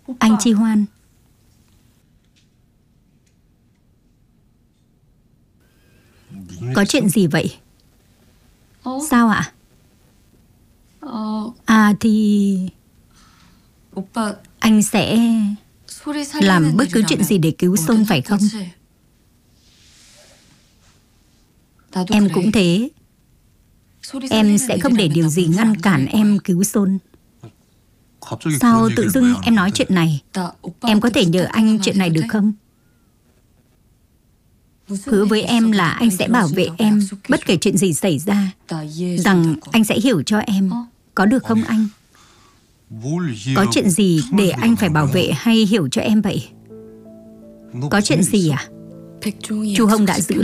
Anh Chi Hoan. Có chuyện gì vậy? Sao ạ? Thì anh sẽ làm bất cứ chuyện gì để cứu Son phải không? Em cũng thế. Em sẽ không để điều gì ngăn cản em cứu Son. Sao tự dưng em nói chuyện này? Em có thể nhờ anh chuyện này được không? Hứa với em là anh sẽ bảo vệ em bất kể chuyện gì xảy ra, rằng anh sẽ hiểu cho em. Có được không anh? Có chuyện gì để anh phải bảo vệ hay hiểu cho em vậy? Có chuyện gì à? Chu Hồng đã giữ